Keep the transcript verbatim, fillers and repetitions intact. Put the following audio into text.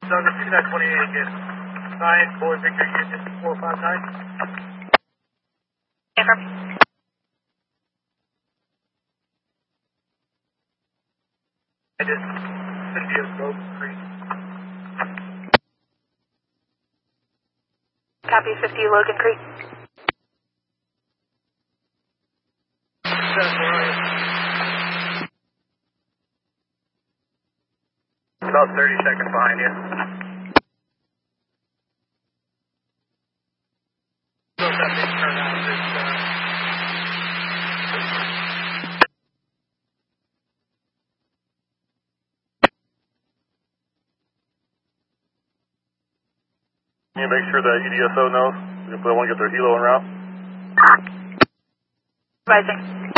Douglas, two nine twenty-eight again. nine, boy, Victor, Unit four five nine. Affirm. I just should be a Logan Creek. Copy fifty, Logan Creek. About thirty seconds behind you. So that big turnout is, uh, Can you make sure that E D S O knows if they want to get their helo en route? Rising.